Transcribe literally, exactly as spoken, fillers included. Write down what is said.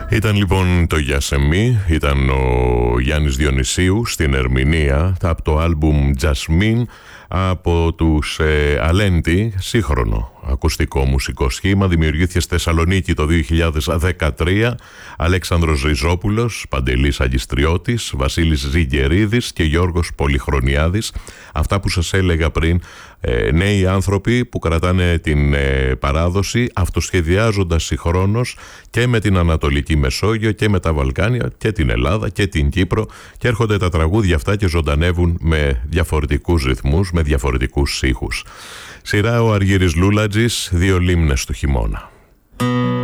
Ήταν λοιπόν το Γιασεμί, ήταν ο Γιάννης Διονυσίου στην ερμηνεία από το άλμπουμ Jasmine από τους ε, Αλέντι, σύγχρονο ακουστικό μουσικό σχήμα, δημιουργήθηκε στη Θεσσαλονίκη το δύο χιλιάδες δεκατρία. Αλέξανδρος Ριζόπουλος, Παντελής Αγιστριώτης, Βασίλης Ζιγκερίδης και Γιώργος Πολυχρονιάδης. Αυτά που σας έλεγα πριν, ε, νέοι άνθρωποι που κρατάνε την ε, παράδοση, αυτοσχεδιάζοντας συγχρόνως και με την Ανατολική Μεσόγειο και με τα Βαλκάνια και την Ελλάδα και την Κύπρο, και έρχονται τα τραγούδια αυτά και ζωντανεύουν με διαφορετικούς ρυθμούς, με διαφορετικούς ήχους. Σειρά ο Αργύρης Λούλατζης, δύο λίμνες του χειμώνα.